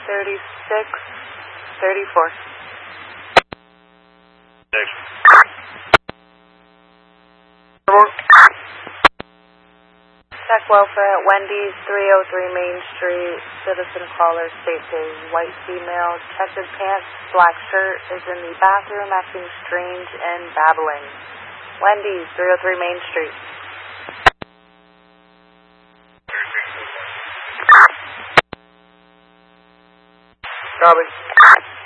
36, 34. Check welfare at Wendy's, 303 Main Street. Citizen caller states a white female, checkered pants, black shirt, is in the bathroom acting strange and babbling. Wendy's, 303 Main Street. Copy.